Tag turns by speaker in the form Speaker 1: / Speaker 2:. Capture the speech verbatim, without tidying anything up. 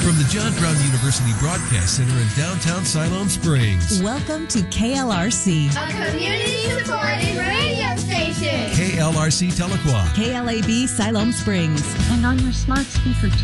Speaker 1: From the John Brown University Broadcast Center in downtown Siloam Springs.
Speaker 2: Welcome to K L R C,
Speaker 3: a community-supported radio station.
Speaker 1: K L R C Tahlequah.
Speaker 2: K L A B Siloam Springs.
Speaker 4: And on your smart speaker,